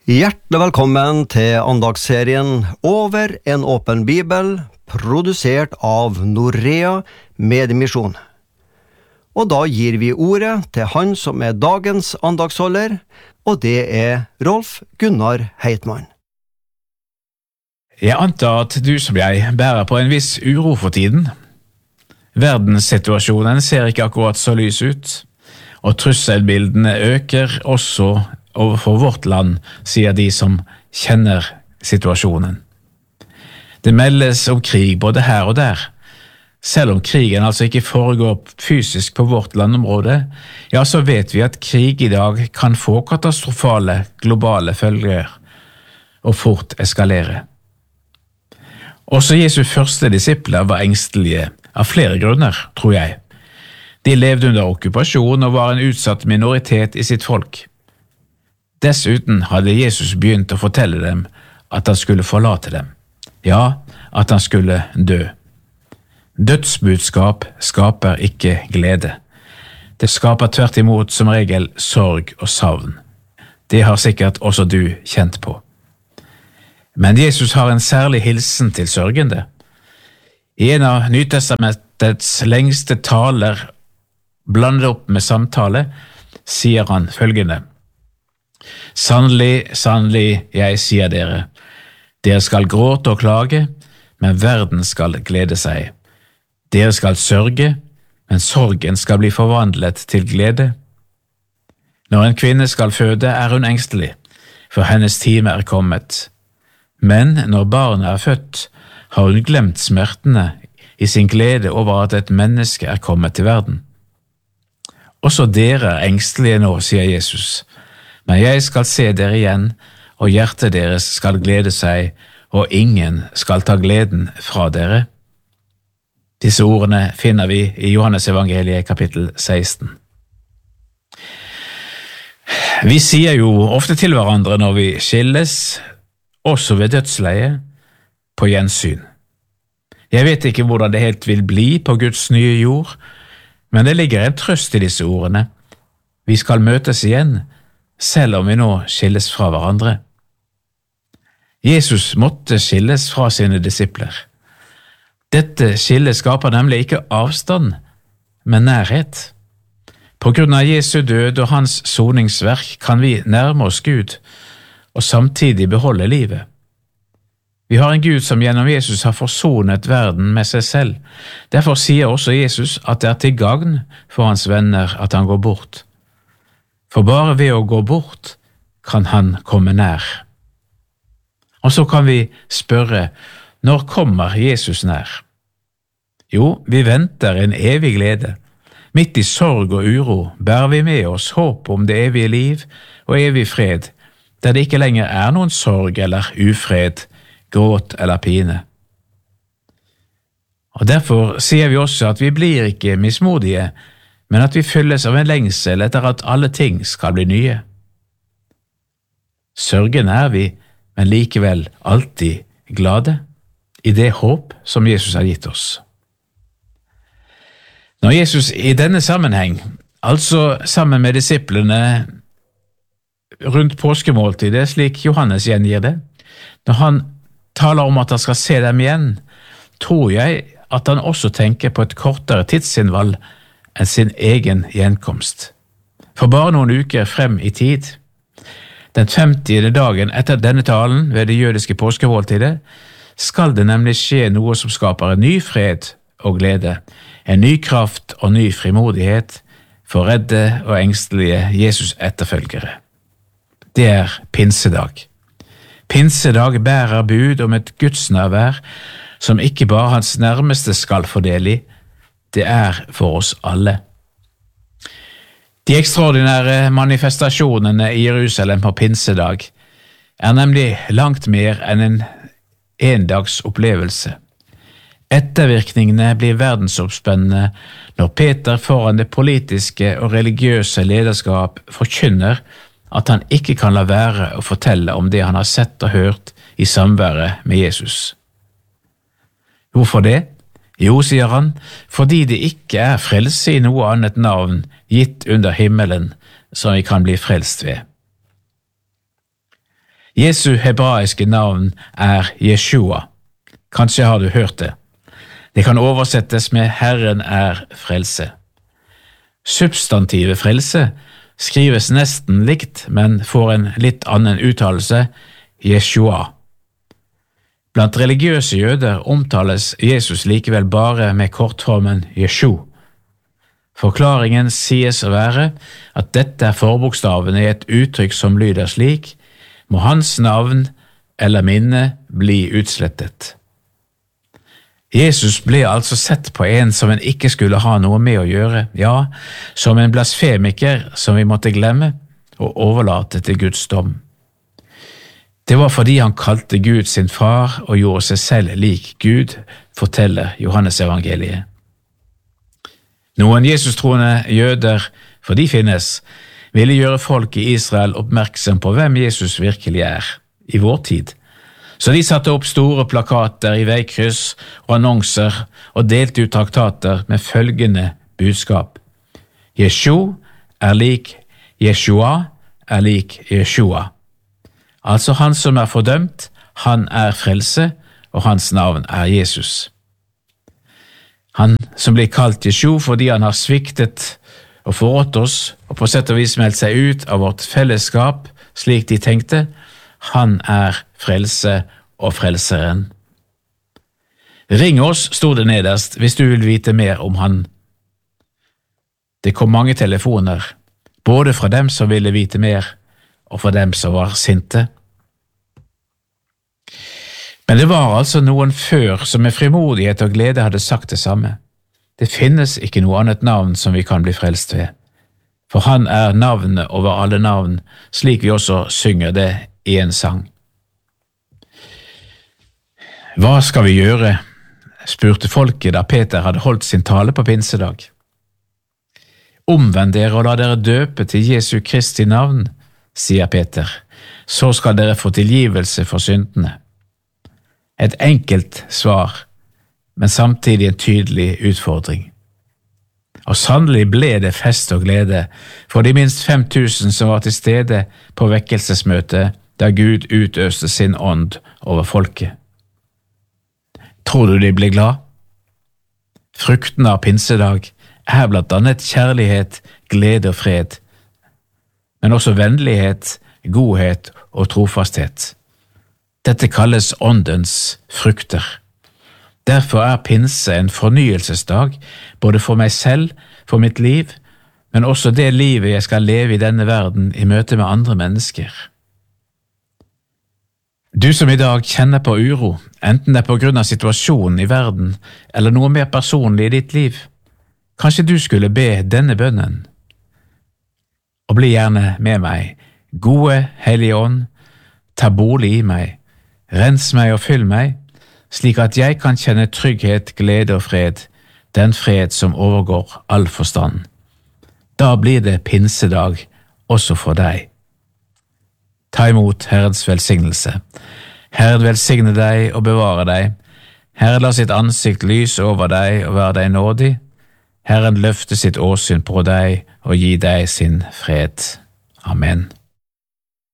Hjertelig velkommen til andagsserien Over en åpen bibel, produsert av Norea Mediemisjon. Og da gir vi ordet til han som er dagens andagsholder, og det er Rolf Gunnar Heitmann. Jeg antar at du som jeg bærer på en viss uro for tiden. Verdenssituasjonen ser ikke akkurat så lys ut, og trusselbildene øker også overfor vårt land, sier de som kjenner situasjonen. Det meldes om krig både her og der. Selv om krigen altså ikke foregår fysisk på vårt landområde, ja, så vet vi at krig i dag kan få katastrofale globale følger og fort eskalere. Også Jesu første disipler var engstelige, av flere grunner, tror jeg. De levde under okkupasjon og var en utsatt minoritet i sitt folk. Dessuten hadde Jesus begynt å fortelle dem at han skulle forlate dem. Ja, at han skulle dø. Dødsbudskap skaper ikke glede. Det skaper tvert imot som regel sorg og savn. Det har sikkert også du kjent på. Men Jesus har en særlig hilsen til sørgende. I en av Nytestamentets lengste taler, blandet opp med samtale, sier han følgende: Sannelig, sannelig, jeg sier dere, dere skal gråte og klage, men verden skal glede seg. Dere skal sørge, men sorgen skal bli forvandlet til glede. Når en kvinne skal føde, er hun engstelig, for hennes time er kommet. Men når barnet er født, har hun glemt smertene i sin glede over at et menneske er kommet til verden. Også dere er engstelige nå, sier Jesus. Men jeg skal se dere igjen, og hjertet deres skal glede seg, og ingen skal ta gleden fra dere. Disse ordene finner vi i Johannes evangeliet kapittel 16. Vi sier jo ofte til hverandre når vi skilles, også ved dødsleie, på gjensyn. Jeg vet ikke hvordan det helt vil bli på Guds nye jord, men det ligger en trøst i disse ordene. Vi skal møtes igjen, selv om vi nå skilles fra hverandre. Jesus måtte skilles fra sine disipler. Dette skillet skaper nemlig ikke avstand, men nærhet. På grunn av Jesu død og hans soningsverk kan vi nærme oss Gud, og samtidig beholde livet. Vi har en Gud som gjennom Jesus har forsonet verden med seg selv. Derfor sier også Jesus at det er til gagn for hans venner at han går bort. For bare ved å gå bort kan han komme nær. Og så kan vi spørre, når kommer Jesus nær? Jo, vi venter en evig glede. Midt i sorg og uro bærer vi med oss håp om det evige liv og evig fred, der det ikke lenger er noen sorg eller ufred, gråt eller pine. Og derfor sier vi også at vi blir ikke mismodige, men at vi fylles av en lengsel etter at alle ting skal bli nye. Sørgen er vi, men likevel alltid glade, i det håp som Jesus har gitt oss. Når Jesus i denne sammenheng, altså sammen med disiplene rundt påskemåltidet, slik Johannes gjengir det, når han taler om at han skal se dem igjen, tror jeg at han også tenker på et kortere tidsinnvall enn sin egen gjenkomst. For bare noen uker frem i tid, den 50. dagen etter denne talen ved det jødiske påskemåltidet, skal det nemlig skje noe som skaper en ny fred og glede, en ny kraft og ny frimodighet for redde og engstelige Jesus etterfølgere. Det er pinsedag. Pinsedag bærer bud om et gudsnærvær som ikke bare hans nærmeste skal få del i, det er for oss alle. De ekstraordinære manifestasjonene i Jerusalem på pinsedag er nemlig langt mer enn en endags opplevelse. Ettervirkningene blir verdensomspennende når Peter foran det politiske og religiøse lederskap forkynner at han ikke kan la være å fortelle om det han har sett og hørt i samværet med Jesus. Hvorfor det? Jo, sier han, fordi det ikke er frelse i noe annet navn gitt under himmelen som vi kan bli frelst ved. Jesu hebraiske navn er Jeshua. Kanskje har du hørt det. Det kan oversettes med Herren er frelse. Substantivet frelse skrives nesten likt, men får en litt annen uttalelse, Jeshua. Blant religiøse jøder omtales Jesus likevel bare med kortformen Jeshu. Forklaringen sies å være at dette er forbokstavene i et uttrykk som lyder slik: må hans navn eller minne bli utslettet. Jesus ble altså sett på en som en ikke skulle ha noe med å gjøre, ja, som en blasfemiker som vi måtte glemme og overlate til Guds dom. Det var fordi han kalte Gud sin far og gjorde seg selv lik Gud, forteller Johannes evangeliet. Noen Jesus-troende jøder, for de finnes, ville gjøre folk i Israel oppmerksom på hvem Jesus virkelig er, i vår tid. Så de satte opp store plakater i veikryss og annonser og delte ut traktater med følgende budskap: Jeshu er lik Jeshua er lik Jeshua. Altså han som er fordømt, han er frelse, og hans navn er Jesus. Han som blir kalt Jeshu fordi han har sviktet og forrådt oss, og på sett og vis meldt seg ut av vårt fellesskap, slik de tenkte, han er frelse og frelseren. Ring oss, sto det nederst, hvis du vil vite mer om han. Det kom mange telefoner, både fra dem som ville vite mer, og fra dem som var sinte. Men det var altså noen før som med frimodighet og glede hadde sagt det samme. Det finnes ikke noe annet navn som vi kan bli frelst ved, for han er navnet over alle navn, slik vi også synger det i en sang. Hva skal vi gjøre? Spurte folket da Peter hadde holdt sin tale på pinsedag. Omvend dere og la dere døpe til Jesu Kristi navn, sier Peter, så skal dere få tilgivelse for syndene. Et enkelt svar, men samtidig en tydelig utfordring. Og sannelig ble det fest og glede for de minst 5000 som var til stede på vekkelsesmøtet da Gud utøste sin ånd over folket. Tror du de ble glad? Frukten av pinsedag er blant annet kjærlighet, glede og fred, men også vennlighet, godhet og trofasthet. Dette kalles åndens frukter. Derfor er pinse en fornyelsesdag, både for meg selv, for mitt liv, men også det livet jeg skal leve i denne verden i møte med andre mennesker. Du som i dag kjenner på uro, enten det er på grunn av situasjonen i verden eller noe mer personlig i ditt liv, kanskje du skulle be denne bønnen. Og bli gjerne med meg, gode Hellige Ånd, ta bolig i meg, rens meg og fyll meg, slik at jeg kan kjenne trygghet, glede og fred, den fred som overgår all forstand. Da blir det pinsedag også for deg. Ta imot Herrens velsignelse. Herren velsigne deg og bevare deg. Herren la sitt ansikt lyse over deg og være deg nådig. Herren løfte sitt åsyn på deg og gi deg sin fred. Amen.